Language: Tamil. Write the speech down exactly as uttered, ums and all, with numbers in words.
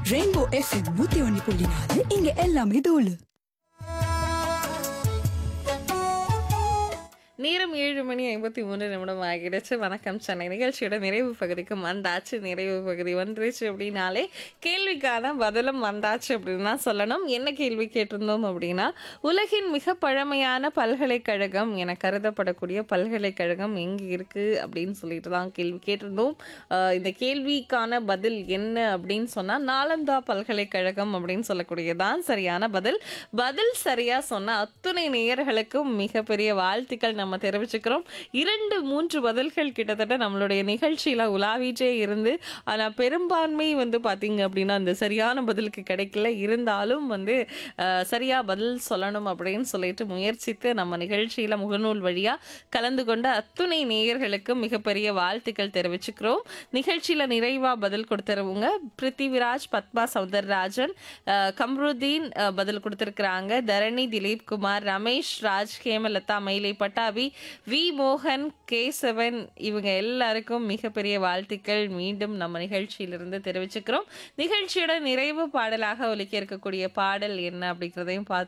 ரெயின்போ எஃப்எம் நூத்தி ஒன்னு புள்ளி நாலு இங்க எல்லாமே தோலு. நேரம் ஏழு மணி ஐம்பத்தி மூன்று நிமிடம் ஆகிடுச்சு. வணக்கம் சென்னை நிகழ்ச்சியோட நிறைவு பகுதிக்கு வந்தாச்சு. நிறைவு பகுதி வந்துருச்சு அப்படின்னாலே கேள்விக்கான பதிலும் வந்தாச்சு அப்படின்னு தான் சொல்லணும். என்ன கேள்வி கேட்டிருந்தோம் அப்படின்னா, உலகின் மிக பழமையான பல்கலைக்கழகம் என கருதப்படக்கூடிய பல்கலைக்கழகம் எங்கே இருக்குது அப்படின்னு சொல்லிட்டு தான் கேள்வி கேட்டிருந்தோம். ஆஹ் இந்த கேள்விக்கான பதில் என்ன அப்படின்னு சொன்னால், நாலந்தா பல்கலைக்கழகம் அப்படின்னு சொல்லக்கூடியதான் சரியான பதில். பதில் சரியா சொன்ன அத்துணை நேயர்களுக்கும் மிகப்பெரிய வாழ்த்துக்கள் நம்ம தெரிவிச்சுக்கிறோம். இரண்டு மூன்று பதில்கள் கிட்டத்தட்ட நம்மளுடைய நிகழ்ச்சியில உலாவிட்டே இருந்து, ஆனா பெரும்பான்மை வந்து பாத்தீங்க அப்படின்னா அந்த சரியான பதிலுக்கு கிடைக்கல. இருந்தாலும் வந்து அஹ், சரியா பதில் சொல்லணும் அப்படின்னு சொல்லிட்டு முயற்சித்து நம்ம நிகழ்ச்சியில முகநூல் வழியா கலந்து கொண்ட அத்துணை நேயர்களுக்கு மிகப்பெரிய வாழ்த்துக்கள் தெரிவிச்சுக்கிறோம். நிகழ்ச்சியில நிறைவா பதில் கொடுத்துருவங்க பிருத்திவிராஜ், பத்மா சௌதரராஜன், அஹ், கம்ருதீன் அஹ், பதில் கொடுத்திருக்கிறாங்க. தரணி, திலீப் குமார், ரமேஷ் ராஜ், ஹேமலதா, மயிலை பட்டாபி, வி மோகன், கேசவன், இவங்க எல்லாருக்கும் மிகப்பெரிய வாழ்த்துக்கள் மீண்டும் நம்ம நிகழ்ச்சியிலிருந்து தெரிவிச்சுக்கிறோம். நிகழ்ச்சியோட நிறைவு பாடலாக ஒலிக்க இருக்கக்கூடிய பாடல் என்ன அப்படிங்கிறதையும் பார்த்து